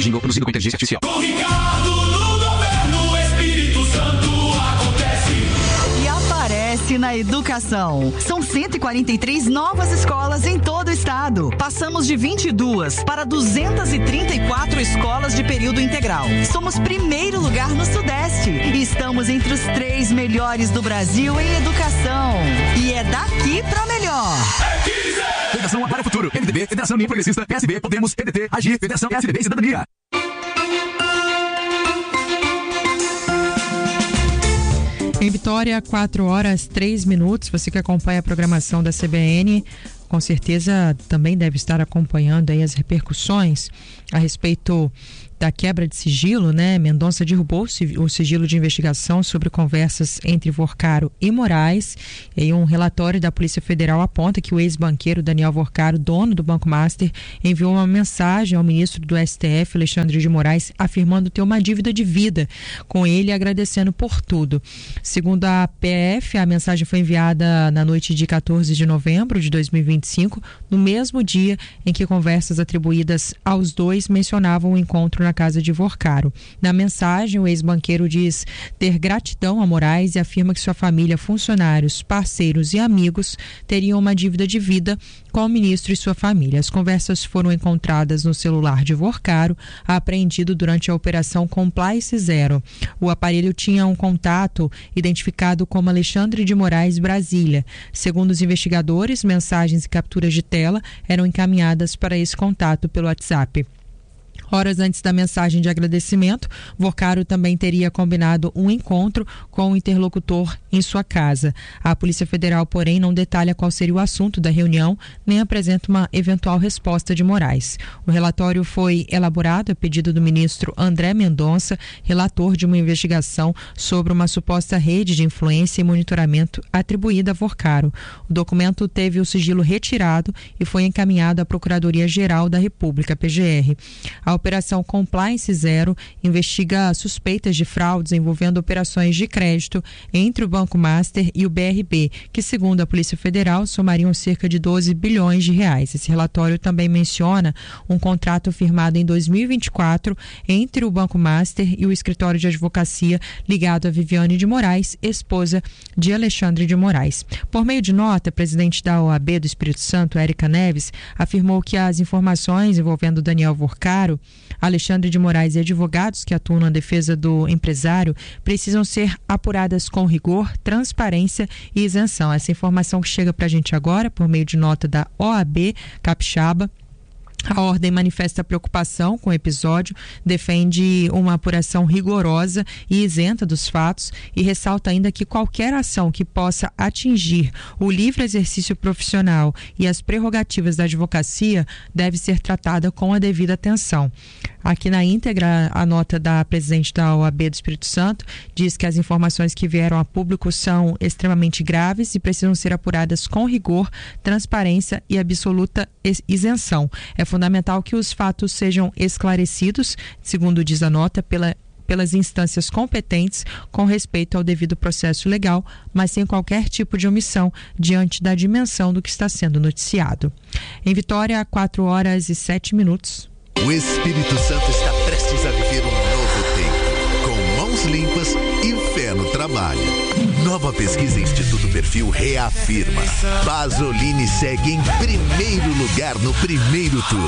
jingle produzido com inteligência artificial. Com Ricardo no governo, Espírito Santo acontece. E aparece na educação. São 143 novas escolas em todo o estado. Passamos de 22 para 234 escolas de período integral. Somos primeiro lugar no Sudeste. E estamos entre os 3 melhores do Brasil em educação. E é daqui pra melhor. Federação para o Futuro. MDB, Federação União Progressista, PSB, Podemos, PDT, AGir, Federação PSDB e Cidadania. Em Vitória, 4h03. Você que acompanha a programação da CBN, com certeza também deve estar acompanhando aí as repercussões a respeito da quebra de sigilo, né? Mendonça derrubou o sigilo de investigação sobre conversas entre Vorcaro e Moraes. E um relatório da Polícia Federal aponta que o ex-banqueiro Daniel Vorcaro, dono do Banco Master, enviou uma mensagem ao ministro do STF, Alexandre de Moraes, afirmando ter uma dívida de vida com ele e agradecendo por tudo. Segundo a PF, a mensagem foi enviada na noite de 14 de novembro de 2025, no mesmo dia em que conversas atribuídas aos dois mencionavam o encontro na casa de Vorcaro. Na mensagem, o ex-banqueiro diz ter gratidão a Moraes e afirma que sua família, funcionários, parceiros e amigos teriam uma dívida de vida com o ministro e sua família. As conversas foram encontradas no celular de Vorcaro, apreendido durante a Operação Compliance Zero. O aparelho tinha um contato identificado como Alexandre de Moraes Brasília. Segundo os investigadores, mensagens e capturas de tela eram encaminhadas para esse contato pelo WhatsApp. Horas antes da mensagem de agradecimento, Vorcaro também teria combinado um encontro com o interlocutor em sua casa. A Polícia Federal, porém, não detalha qual seria o assunto da reunião, nem apresenta uma eventual resposta de Moraes. O relatório foi elaborado a pedido do ministro André Mendonça, relator de uma investigação sobre uma suposta rede de influência e monitoramento atribuída a Vorcaro. O documento teve o sigilo retirado e foi encaminhado à Procuradoria-Geral da República, PGR. A Operação Compliance Zero investiga suspeitas de fraudes envolvendo operações de crédito entre o Banco Master e o BRB, que, segundo a Polícia Federal, somariam cerca de 12 bilhões de reais. Esse relatório também menciona um contrato firmado em 2024 entre o Banco Master e o escritório de advocacia ligado a Viviane de Moraes, esposa de Alexandre de Moraes. Por meio de nota, a presidente da OAB do Espírito Santo, Érica Neves, afirmou que as informações envolvendo Daniel Vorcaro, Alexandre de Moraes e advogados que atuam na defesa do empresário precisam ser apuradas com rigor, transparência e isenção. Essa informação que chega para a gente agora por meio de nota da OAB Capixaba. A ordem manifesta preocupação com o episódio, defende uma apuração rigorosa e isenta dos fatos e ressalta ainda que qualquer ação que possa atingir o livre exercício profissional e as prerrogativas da advocacia deve ser tratada com a devida atenção. Aqui na íntegra, a nota da presidente da OAB do Espírito Santo diz que as informações que vieram a público são extremamente graves e precisam ser apuradas com rigor, transparência e absoluta isenção. É fundamental que os fatos sejam esclarecidos, segundo diz a nota, pelas instâncias competentes com respeito ao devido processo legal, mas sem qualquer tipo de omissão diante da dimensão do que está sendo noticiado. Em Vitória, 4h07. O Espírito Santo está prestes a viver um novo tempo, com mãos limpas e fé no trabalho. Nova pesquisa Instituto Perfil reafirma: Pasolini segue em primeiro lugar no primeiro turno.